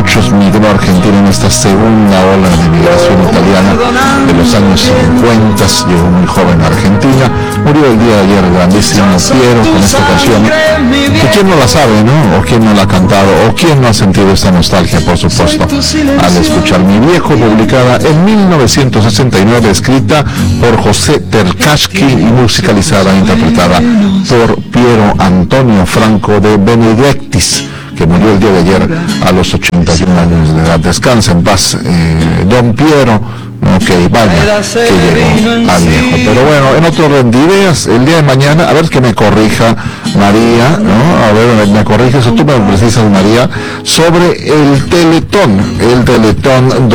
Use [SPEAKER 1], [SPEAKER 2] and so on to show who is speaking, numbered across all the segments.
[SPEAKER 1] muchos migró a Argentina en esta segunda ola de migración italiana de los años 50. Llegó muy joven a Argentina, murió el día de ayer grandísimo Piero con esta canción, que quién no la sabe, ¿no? O quién no la ha cantado, o quién no ha sentido esta nostalgia, por supuesto, al escuchar Mi Viejo, publicada en 1969, escrita por José Tercaschi y musicalizada e interpretada por Piero Antonio Franco de Benedictis, que murió el día de ayer a los 81 años de edad. Descansa en paz, don Piero. Ok, vaya, que llegó a viejo. Pero bueno, en otro orden de ideas, el día de mañana, a ver que me corrija María, ¿no? A ver, me corriges, o tú me precisas, María, sobre el Teletón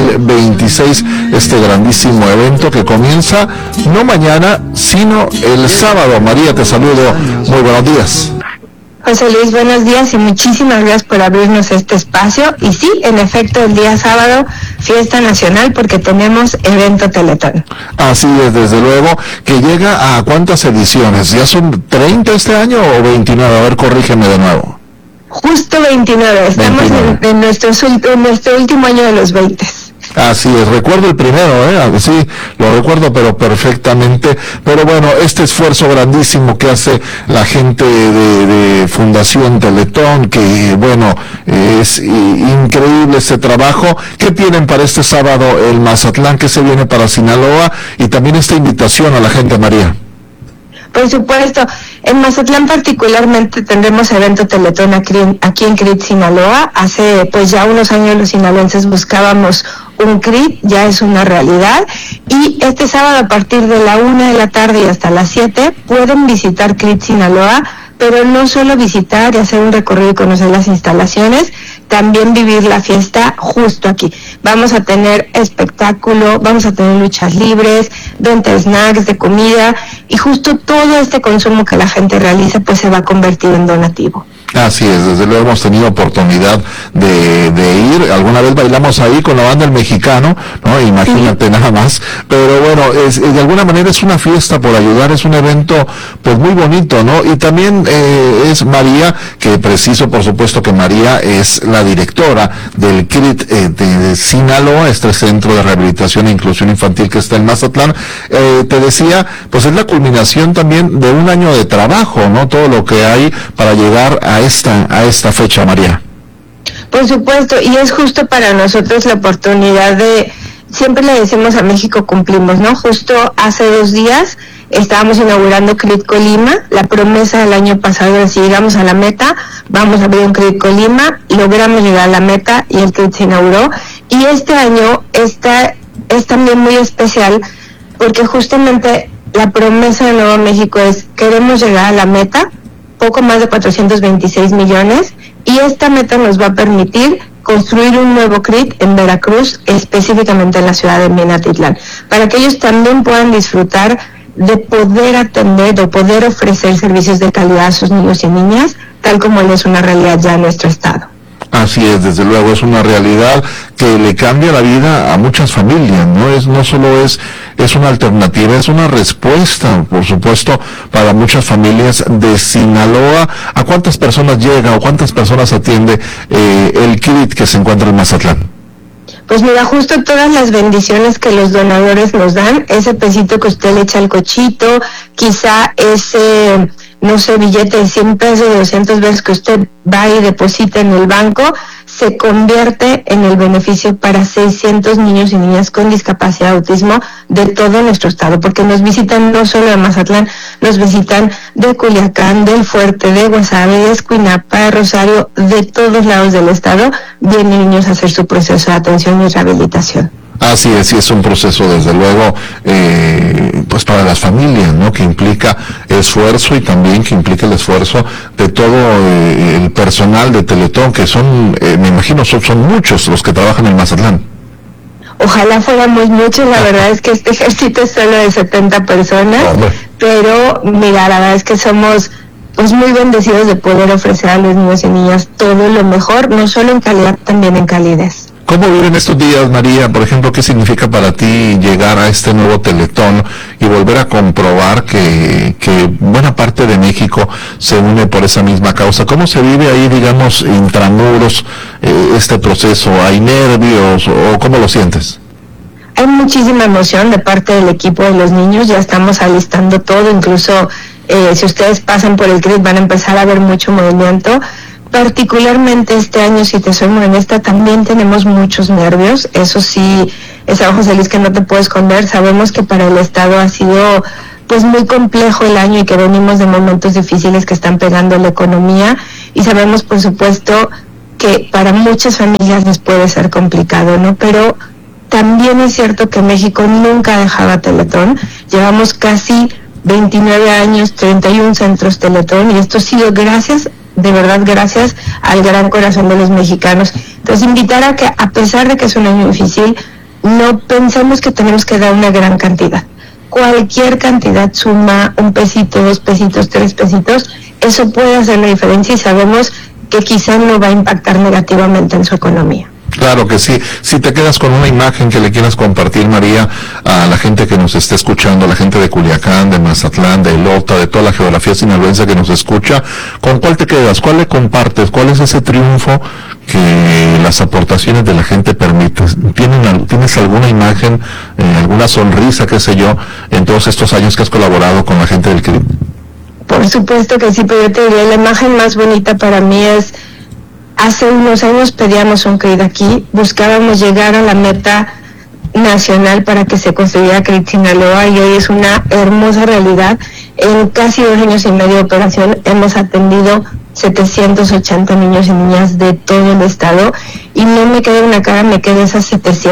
[SPEAKER 1] 2026, este grandísimo evento que comienza no mañana, sino el sábado. María, te saludo, muy buenos días.
[SPEAKER 2] José Luis, buenos días y muchísimas gracias por abrirnos este espacio. Y sí, en efecto, el día sábado, fiesta nacional, porque tenemos evento Teletón.
[SPEAKER 1] Así es, desde luego, que llega a ¿cuántas ediciones? ¿Ya son 30 este año o 29? A ver, corrígeme de nuevo.
[SPEAKER 2] Justo 29, estamos 29. En nuestro último año de los 20.
[SPEAKER 1] Así es, recuerdo el primero, sí, lo recuerdo pero perfectamente, pero bueno, este esfuerzo grandísimo que hace la gente de Fundación Teletón, que bueno, es increíble este trabajo. ¿Qué tienen para este sábado el Mazatlán? ¿Qué se viene para Sinaloa? Y también esta invitación a la gente, María.
[SPEAKER 2] Por supuesto, en Mazatlán particularmente tendremos evento Teletón aquí en CRIT Sinaloa. Hace pues ya unos años los sinaloenses buscábamos un CRIT, ya es una realidad, y este sábado a partir de la 1 de la tarde y hasta las 7 pueden visitar CRIT Sinaloa, pero no solo visitar y hacer un recorrido y conocer las instalaciones, también vivir la fiesta justo aquí. Vamos a tener espectáculo, vamos a tener luchas libres, venta de snacks, de comida, y justo todo este consumo que la gente realiza pues se va a convertir en donativo.
[SPEAKER 1] Así es, desde luego hemos tenido oportunidad de ir, alguna vez bailamos ahí con la banda El Mexicano, ¿no? Imagínate, sí. Nada más, pero bueno, de alguna manera es una fiesta por ayudar, es un evento pues muy bonito, ¿no? Y también es María, que preciso por supuesto que María es la directora del CRIT de Sinaloa, este centro de rehabilitación e inclusión infantil que está en Mazatlán. Te decía, pues es la culminación también de un año de trabajo, ¿no? Todo lo que hay para llegar a esta fecha, María.
[SPEAKER 2] Por supuesto, y es justo para nosotros la oportunidad de, siempre le decimos a México cumplimos, ¿no? Justo hace 2 días estábamos inaugurando CRIT Colima, la promesa del año pasado es si llegamos a la meta, vamos a abrir un CRIT Colima, logramos llegar a la meta y el CRIT se inauguró, y este año es también muy especial porque justamente la promesa de Nuevo México es queremos llegar a la meta, poco más de 426 millones, y esta meta nos va a permitir construir un nuevo CRIT en Veracruz, específicamente en la ciudad de Minatitlán, para que ellos también puedan disfrutar de poder atender o poder ofrecer servicios de calidad a sus niños y niñas, tal como es una realidad ya en nuestro estado.
[SPEAKER 1] Así es, desde luego es una realidad que le cambia la vida a muchas familias, no solo es una alternativa, es una respuesta, por supuesto, para muchas familias de Sinaloa. ¿A cuántas personas llega o cuántas personas atiende el CRIT que se encuentra en Mazatlán?
[SPEAKER 2] Pues mira, justo todas las bendiciones que los donadores nos dan, ese pesito que usted le echa al cochito, quizá ese, no sé, billete de 100 pesos, de 200 pesos que usted va y deposita en el banco, se convierte en el beneficio para 600 niños y niñas con discapacidad de autismo de todo nuestro estado, porque nos visitan no solo de Mazatlán, nos visitan de Culiacán, del Fuerte, de Guasave, de Escuinapa, de Rosario, de todos lados del estado, vienen niños a hacer su proceso de atención y rehabilitación.
[SPEAKER 1] Así es, y es un proceso desde luego pues para las familias, ¿no? Que implica esfuerzo y también que implica el esfuerzo de todo el personal de Teletón, que son, me imagino, son muchos los que trabajan en Mazatlán.
[SPEAKER 2] Ojalá fuéramos muchos, la verdad es que este ejército es solo de 70 personas, pero mira, la verdad es que somos pues muy bendecidos de poder ofrecer a los niños y niñas todo lo mejor, no solo en calidad, también en calidez.
[SPEAKER 1] ¿Cómo viven estos días, María? Por ejemplo, ¿qué significa para ti llegar a este nuevo Teletón y volver a comprobar que buena parte de México se une por esa misma causa? ¿Cómo se vive ahí, digamos, intramuros, este proceso? ¿Hay nervios o cómo lo sientes?
[SPEAKER 2] Hay muchísima emoción de parte del equipo de los niños, ya estamos alistando todo, incluso si ustedes pasan por el CRIT van a empezar a ver mucho movimiento. Particularmente este año, si te soy muy honesta, también tenemos muchos nervios, eso sí, es algo, José Luis, que no te puedo esconder. Sabemos que para el Estado ha sido pues muy complejo el año y que venimos de momentos difíciles que están pegando la economía, y sabemos por supuesto que para muchas familias les puede ser complicado, ¿no? Pero también es cierto que México nunca dejaba Teletón, llevamos casi 29 años, 31 centros Teletón, y esto ha sido gracias, de verdad gracias al gran corazón de los mexicanos. Entonces invitar a que, a pesar de que es un año difícil, no pensemos que tenemos que dar una gran cantidad. Cualquier cantidad suma, 1 pesito, 2 pesitos, 3 pesitos, eso puede hacer la diferencia, y sabemos que quizá no va a impactar negativamente en su economía.
[SPEAKER 1] Claro que sí. Si te quedas con una imagen que le quieras compartir, María, a la gente que nos esté escuchando, a la gente de Culiacán, de Mazatlán, de Ilota, de toda la geografía sinaloense que nos escucha, ¿con cuál te quedas? ¿Cuál le compartes? ¿Cuál es ese triunfo que las aportaciones de la gente permiten? ¿Tienes alguna imagen, alguna sonrisa, qué sé yo, en todos estos años que has colaborado con la gente del CRIT?
[SPEAKER 2] Por supuesto que sí, pero yo te diría, la imagen más bonita para mí es: hace unos años pedíamos un CRIT aquí, buscábamos llegar a la meta nacional para que se construyera CRIT Sinaloa, y hoy es una hermosa realidad. En casi 2 años y medio de operación hemos atendido 780 niños y niñas de todo el estado, y no me queda una cara, me queda esas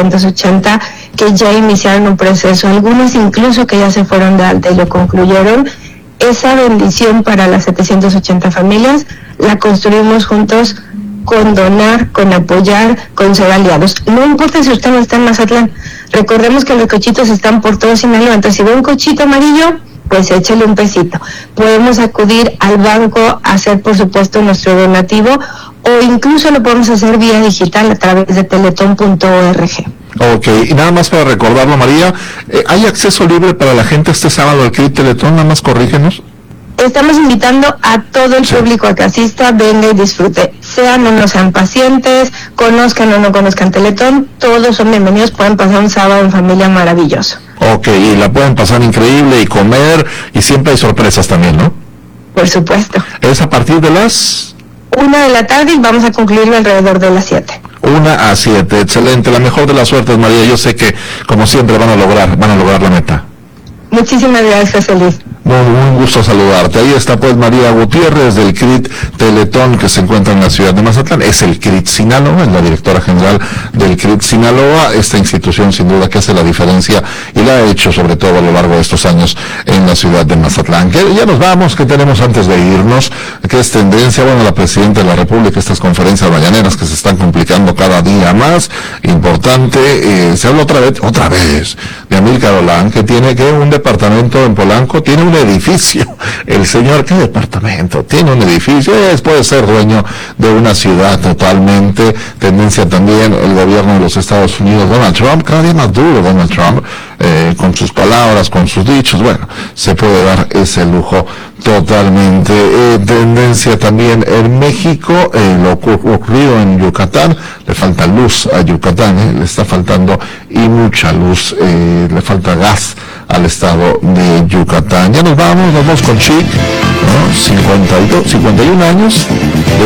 [SPEAKER 2] 780 que ya iniciaron un proceso, algunos incluso que ya se fueron de alta y lo concluyeron. Esa bendición para las 780 familias la construimos juntos, con donar, con apoyar, con ser aliados. No importa si usted no está en Mazatlán, recordemos que los cochitos están por todo Sinaloa, entonces si ve un cochito amarillo, pues échale 1 pesito. Podemos acudir al banco a hacer, por supuesto, nuestro donativo, o incluso lo podemos hacer vía digital a través de teleton.org.
[SPEAKER 1] Ok, y nada más para recordarlo, María, ¿hay acceso libre para la gente este sábado al CRIT Teletón? Nada más corrígenos. Estamos invitando a todo el público a que asista, venga y disfrute. Sean o no sean pacientes, conozcan o no conozcan Teletón, todos son bienvenidos, pueden pasar un sábado en familia maravilloso. Ok, y la pueden pasar increíble y comer, y siempre hay sorpresas también, ¿no? Por supuesto. ¿Es a partir de las...? 1 de la tarde y vamos a concluirlo alrededor de las 7. 1 a 7, excelente, la mejor de las suertes, María. Yo sé que, como siempre, van a lograr la meta. Muchísimas gracias, José Luis. Un gusto saludarte. Ahí está pues María Gutiérrez del CRIT Teletón, que se encuentra en la ciudad de Mazatlán. Es el CRIT Sinaloa, es la directora general del CRIT Sinaloa, esta institución sin duda que hace la diferencia y la ha hecho sobre todo a lo largo de estos años en la ciudad de Mazatlán. Que ya nos vamos, ¿qué tenemos antes de irnos? ¿Qué es tendencia? Bueno, la Presidenta de la República, estas conferencias mañaneras que se están complicando cada día más, importante, se habla otra vez de Amílcar Olán, que tiene un departamento en Polanco, tiene un edificio. El señor, ¿qué departamento? Tiene un edificio, puede ser dueño de una ciudad totalmente. Tendencia también el gobierno de los Estados Unidos, Donald Trump, cada día más duro Donald Trump, con sus palabras, con sus dichos. Bueno, se puede dar ese lujo totalmente. Tendencia también en México, lo ocurrido en Yucatán. Le falta luz a Yucatán, le está faltando y mucha luz, le falta gas al estado de Yucatán. Ya nos vamos con Chic, ¿no? 51 años de